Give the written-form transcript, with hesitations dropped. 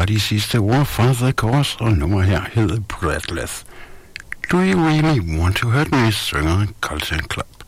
var de sidste ord fra The Course, og nummer her hed Breathless. Do you really want to hurt me, synger Colton Club.